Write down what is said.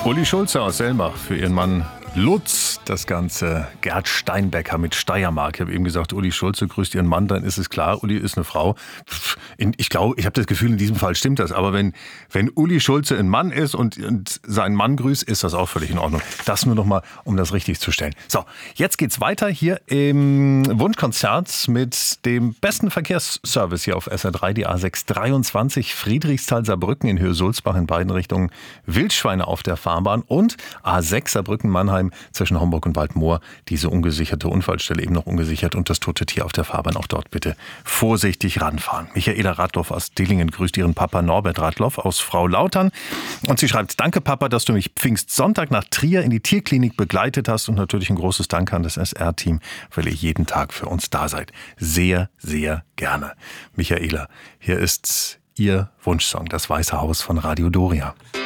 Uli Schulze aus Selmach für ihren Mann Lutz. Das Ganze Gerd Steinbecker mit Steiermark. Ich habe eben gesagt, Uli Schulze grüßt ihren Mann, dann ist es klar, Uli ist eine Frau. Ich glaube, ich habe das Gefühl, in diesem Fall stimmt das. Aber wenn Uli Schulze ein Mann ist und seinen Mann grüßt, ist das auch völlig in Ordnung. Das nur noch mal, um das richtig zu stellen. So, jetzt geht's weiter hier im Wunschkonzert mit dem besten Verkehrsservice hier auf SR3, die A6 23, Friedrichsthal-Saarbrücken in Höhe-Sulzbach in beiden Richtungen, Wildschweine auf der Fahrbahn und A6 Saarbrücken-Mannheim zwischen Homburg und Waldmoor. Diese ungesicherte Unfallstelle eben noch ungesichert und das tote Tier auf der Fahrbahn. Auch dort bitte vorsichtig ranfahren. Michaela Radloff aus Dillingen grüßt ihren Papa Norbert Radloff aus Frau Lautern. Und sie schreibt: Danke Papa, dass du mich Pfingstsonntag nach Trier in die Tierklinik begleitet hast. Und natürlich ein großes Dank an das SR-Team, weil ihr jeden Tag für uns da seid. Sehr, sehr gerne. Michaela, hier ist Ihr Wunschsong, das Weiße Haus von Radio Doria.